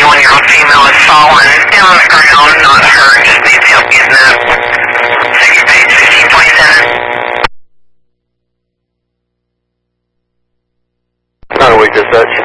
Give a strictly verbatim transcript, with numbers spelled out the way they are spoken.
twenty-one-year-old female has fallen down on the ground, not hurt, just needs help getting up. Second page, fifteen twenty-seven. Not a weak dispatch.